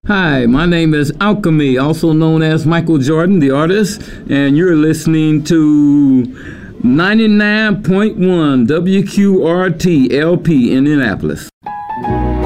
Hi, my name is Alchemy, also known as Michael Jordan, the artist, and you're listening to 99.1 WQRT LP in Indianapolis.